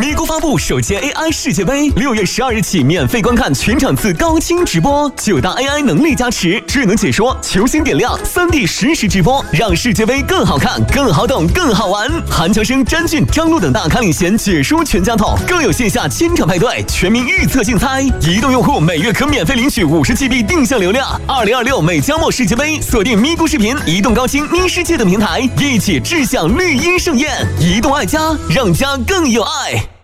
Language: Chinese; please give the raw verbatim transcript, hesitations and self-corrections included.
咪咕发布首届 A I 世界杯，六月十二日起免费观看全场次高清直播，九大 A I 能力加持，智能解说，球星点亮，三 D 实时直播，让世界杯更好看、更好懂、更好玩。韩乔生、詹俊、张璐等大咖领衔解说全家桶，更有线下千场派对，全民预测竞猜。移动用户每月可免费领取五十 G B 定向流量。二零二六美加墨世界杯，锁定咪咕视频、移动高清咪世界等平台，一起志向绿茵盛宴。移动爱家，让家更有爱。